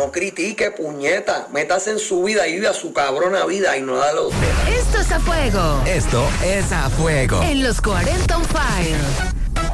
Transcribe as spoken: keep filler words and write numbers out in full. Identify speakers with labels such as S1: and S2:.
S1: no critique, puñeta. Métase en su vida y vive a su cabrona vida y no dale a usted.
S2: Esto es A Fuego.
S3: Esto es A Fuego.
S2: En los cuarenta on Fire.